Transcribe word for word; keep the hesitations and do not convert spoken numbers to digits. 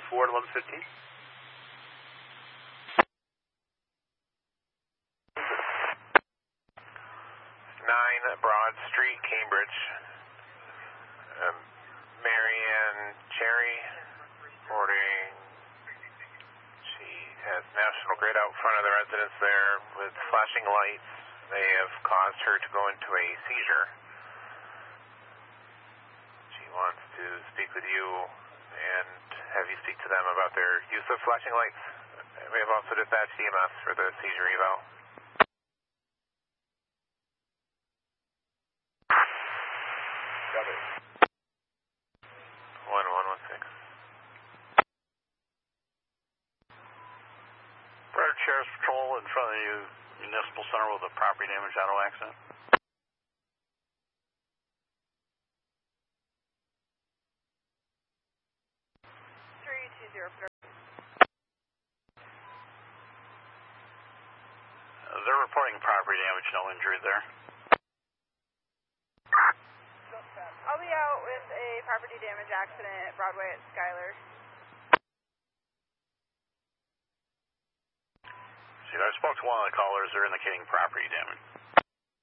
four eleven fifteen. nine Broad Street, Cambridge. Um, Marianne Cherry reporting she has National Grid out front of the residence there with flashing lights. They have caused her to go into a seizure. She wants to speak with you and have you speak to them about their use of flashing lights. We have also dispatched E M S for the seizure eval. Got it. one one one six. Broward Sheriff's Patrol in front of you, Municipal Center with a property damage auto accident. three two zero. Uh, they're reporting property damage, no injury there. I'll be out with a property damage accident at Broadway at Schuyler. See, I spoke to one of the callers. They're indicating property damage.